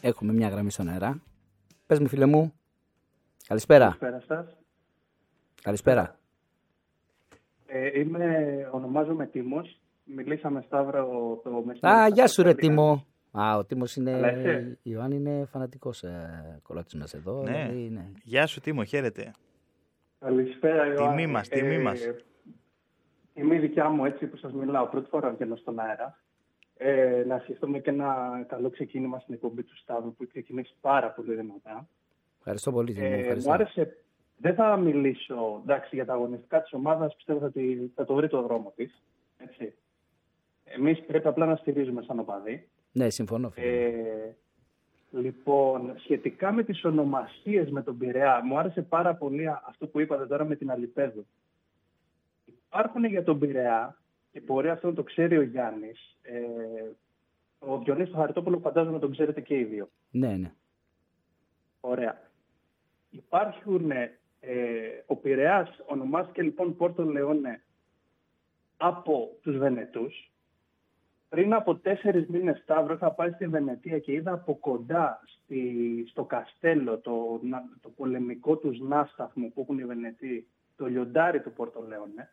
Έχουμε μια γραμμή στον αέρα. Πες μου, φίλε μου. Καλησπέρα. Καλησπέρα σας. Καλησπέρα. Ονομάζομαι Τίμος. Μιλήσαμε, Σταύρο, το μεσημέρι. Γεια σου, ρε Τίμο. Ο Τίμος Καλά είναι. είσαι? Ιωάννη είναι φανατικός κολάτης μας εδώ. Ναι. Δηλαδή, ναι. Γεια σου Τίμο, χαίρετε. Καλησπέρα, Ιωάννη. Τιμή μας. Τιμή δικιά μου, έτσι που σας μιλάω. Πρώτη φορά βγαίνω στον αέρα. Να ευχηθούμε και ένα καλό ξεκίνημα στην εκπομπή του Σταύρου που ξεκινήσει πάρα πολύ δυνατά. Ευχαριστώ πολύ, Τίμο. Ευχαριστώ. Μου άρεσε. Δεν θα μιλήσω για τα αγωνιστικά της ομάδας. Πιστεύω ότι θα το βρει το δρόμο της. Έτσι. Εμείς πρέπει απλά να στηρίζουμε σαν οπαδοί. Ναι, συμφωνώ. Λοιπόν, σχετικά με τις ονομασίες με τον Πειραιά, μου άρεσε πάρα πολύ αυτό που είπατε τώρα με την Αλιπέδου. Υπάρχουν για τον Πειραιά, και μπορεί αυτό να το ξέρει ο Γιάννης, ο Διονύσης του Χαριτόπουλο φαντάζομαι να τον ξέρετε και οι δύο. Ναι, ναι. Ωραία. Υπάρχουν, ο Πειραιάς ονομάστηκε λοιπόν Πόρτο Λεόνε από τους Βενετούς. Πριν από 4 μήνες, Σταύρο, είχα πάει στη Βενετία και είδα από κοντά στο καστέλο, το πολεμικό τους ναύσταθμο που έχουν οι Βενετοί, το λιοντάρι του Πόρτο Λεόνε.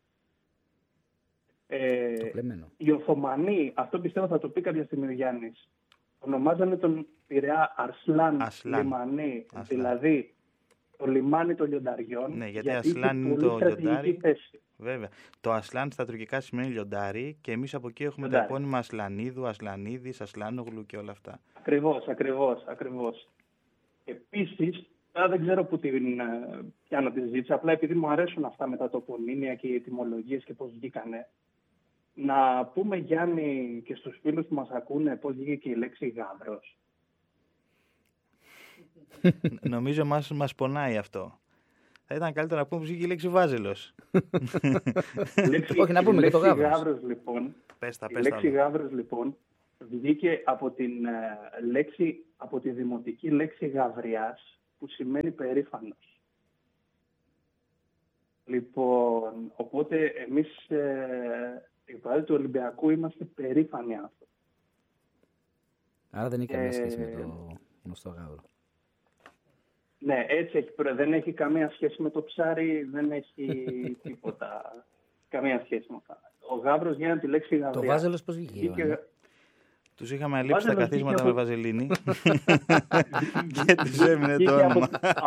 Οι Οθωμανοί, αυτό πιστεύω θα το πει κάποια στιγμή ο Γιάννης, ονομάζανε τον Πειραιά Αρσλάν λιμανί, δηλαδή το λιμάνι των λιονταριών. Ναι, γιατί Ασλάν είναι το λιοντάρι. Βέβαια. Το Ασλάν στα τουρκικά σημαίνει λιοντάρι και εμείς από εκεί έχουμε τα επώνυμα Ασλανίδου, Ασλανίδης, Ασλάνογλου και όλα αυτά. Ακριβώς. Επίσης, δεν ξέρω που πιάνω τη συζήτηση, απλά επειδή μου αρέσουν αυτά με τα τοπονύμια και οι ετυμολογίες και πώς βγήκανε, να πούμε, Γιάννη, και στους φίλους που μας ακούνε πώς βγήκε η λέξη γάβρος. Νομίζω μας πονάει αυτό. Θα ήταν καλύτερο να πούμε πώς βγήκε η λέξη βάζελος. Όχι, να πούμε και το γάβρος. Η λέξη γάβρος, λοιπόν, βγήκε από τη δημοτική λέξη γαβριάς, που σημαίνει περήφανος. Λοιπόν, οπότε εμείς οι οπαδοί του Ολυμπιακού είμαστε περήφανοι αυτό. Άρα δεν έχει καμία σχέση με το γνωστό γάβρο. Ναι, έτσι έχει. Δεν έχει καμία σχέση με το ψάρι, δεν έχει τίποτα. Καμία σχέση με αυτά. Ο γάβρος βγαίνει από τη λέξη γαβριά. Το βάζελος πώς βγήκε? Τους είχαμε αλείψει τα καθίσματα με βαζελίνη και τους έμεινε το όνομα.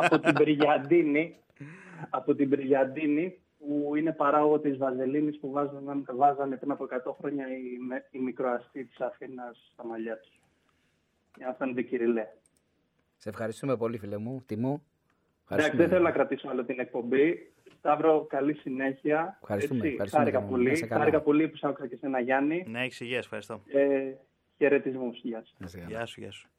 Από την Μπριλιαντίνη, που είναι παράγωγο της βαζελίνης που βάζανε πριν από 100 χρόνια οι μικροαστοί της Αθήνας στα μαλλιά τους. Για να φαίνονται κυριλέ. Σε ευχαριστούμε πολύ, φίλε μου. Τιμό. Εντάξει, δεν θέλω να κρατήσω άλλο την εκπομπή. Σταύρο, καλή συνέχεια. Ευχαριστούμε. Χάρηκα πολύ που σ' άκουσα και εσένα, Γιάννη. Ναι, έχεις υγεία, ευχαριστώ. Χαιρετισμούς. Γεια σου. Γεια σου.